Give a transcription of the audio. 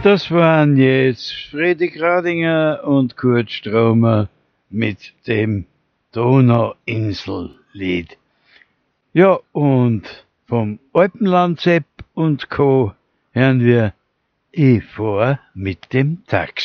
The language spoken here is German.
Das waren jetzt Freddy Gradinger und Kurt Stromer mit dem Donauinsellied. Ja, und vom Alpenland Sepp und Co. hören wir Ich fahr mit dem Taxi.